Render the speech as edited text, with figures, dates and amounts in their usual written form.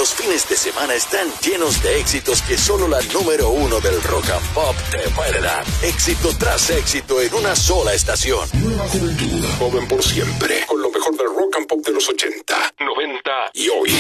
Los fines de semana están llenos de éxitos que solo la número uno del rock and pop te puede dar. Éxito tras éxito en una sola estación. Nueva juventud, joven por siempre, con lo mejor del rock and pop de los 80, 90 y hoy.